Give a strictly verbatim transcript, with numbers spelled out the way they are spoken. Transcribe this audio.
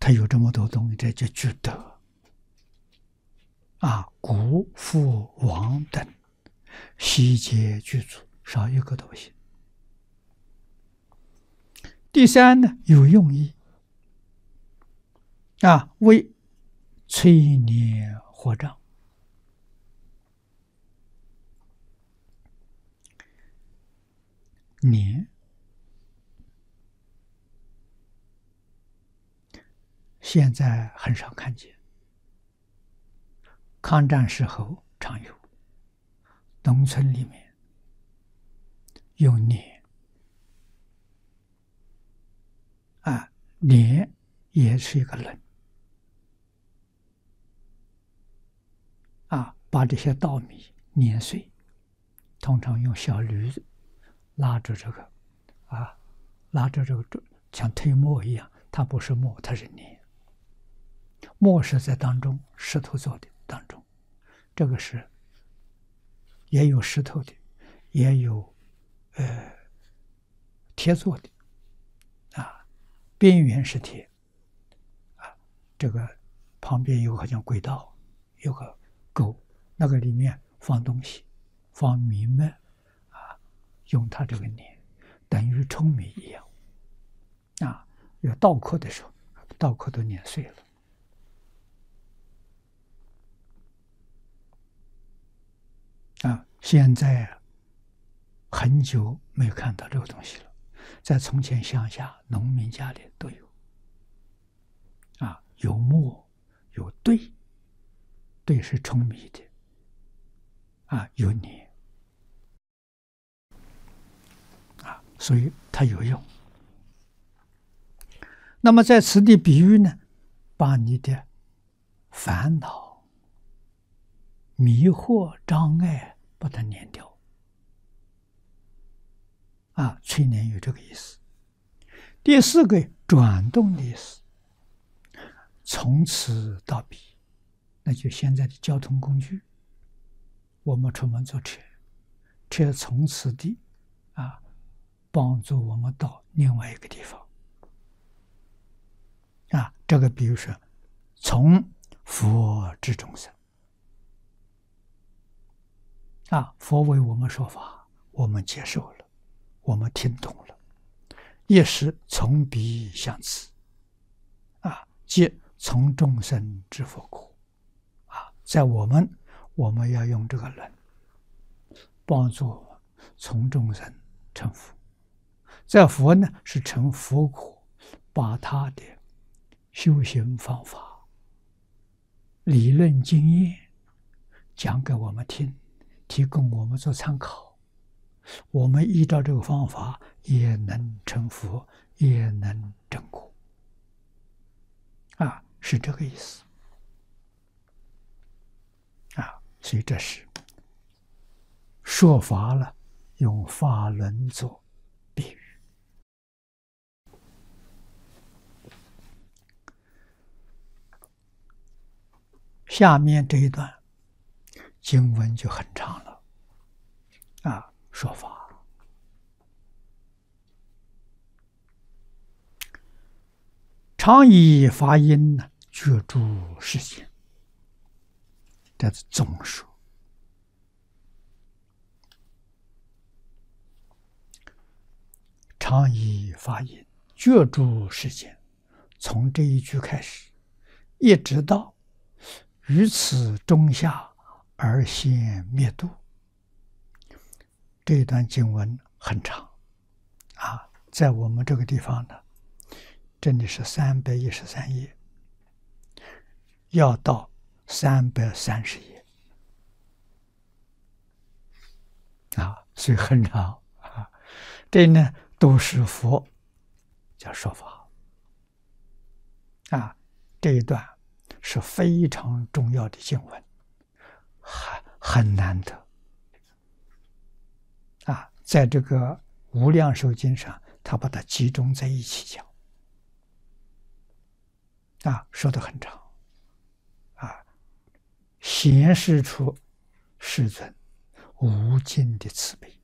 他有这么多东西，这就具德啊，古父王等悉皆具足，少一个都不行。第三呢，有用意啊，为催年活障。年现在很少看见，抗战时候常有，农村里面用年啊，年也是一个人啊，把这些稻米碾碎，通常用小驴子拉着这个啊，拉着这个像推磨一样，它不是磨，它是碾。磨是在当中，石头做的当中，这个是也有石头的，也有呃铁做的啊，边缘是铁啊，这个旁边有个好像轨道，有个沟，那个里面放东西，放米麦啊，用它这个碾，等于舂米一样啊。有稻壳的时候，稻壳都碾碎了。啊，现在很久没有看到这个东西了，在从前乡下农民家里都有。啊，有磨，有碓，碓是舂米的，啊，有碾，啊，所以它有用。那么在此地比喻呢，把你的烦恼、迷惑、障碍把它碾掉。啊，催年有这个意思。第四个转动的意思，从此到彼，那就现在的交通工具，我们出门坐车，车从此地啊，帮助我们到另外一个地方。啊，这个比如说，从佛至众生，啊，佛为我们说法，我们接受了，我们听懂了，一时从彼向此，啊，即从众生至佛国，啊，在我们，我们要用这个人帮助我们从众生成佛，在佛呢是成佛果，把他的修行方法、理论经验讲给我们听，提供我们做参考。我们依照这个方法，也能成佛，也能证果。啊，是这个意思。啊，所以这是说法了，用法轮做比喻。下面这一段经文就很长了，啊，说法常以法音呢，觉诸世间，这是总说。常以法音觉诸世间，从这一句开始，一直到于此中下而现灭度。这一段经文很长啊，在我们这个地方呢，真的是三百一十三页，要到三百三十页啊，所以很长啊。这呢都是佛叫说法啊，这一段是非常重要的经文，很很难得啊，在这个无量寿经上，他把它集中在一起讲啊，说得很长啊，显示出世尊无尽的慈悲